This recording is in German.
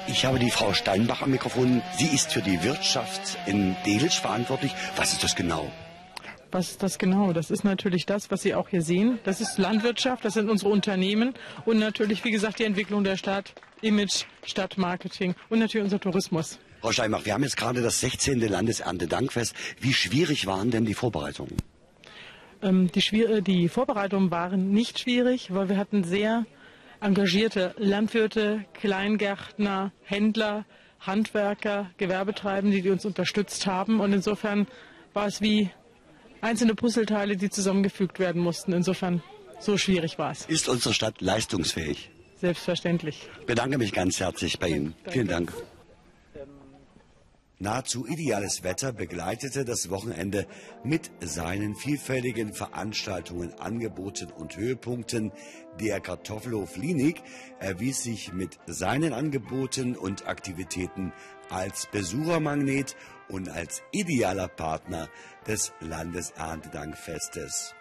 Ich habe die Frau Steinbach am Mikrofon. Sie ist für die Wirtschaft in Delitzsch verantwortlich. Was ist das genau? Was ist das genau? Das ist natürlich das, was Sie auch hier sehen. Das ist Landwirtschaft, das sind unsere Unternehmen und natürlich, wie gesagt, die Entwicklung der Stadt, Image, Stadtmarketing und natürlich unser Tourismus. Frau Steinbach, wir haben jetzt gerade das 16. Landeserntedankfest. Wie schwierig waren denn die Vorbereitungen? Die Vorbereitungen waren nicht schwierig, weil wir hatten sehr engagierte Landwirte, Kleingärtner, Händler, Handwerker, Gewerbetreibende, die uns unterstützt haben. Und insofern war es wie einzelne Puzzleteile, die zusammengefügt werden mussten. Insofern, so schwierig war es. Ist unsere Stadt leistungsfähig? Selbstverständlich. Ich bedanke mich ganz herzlich bei Ihnen. Danke. Vielen Dank. Nahezu ideales Wetter begleitete das Wochenende mit seinen vielfältigen Veranstaltungen, Angeboten und Höhepunkten. Der Kartoffelhof Lienig erwies sich mit seinen Angeboten und Aktivitäten als Besuchermagnet und als idealer Partner des Landeserntedankfestes.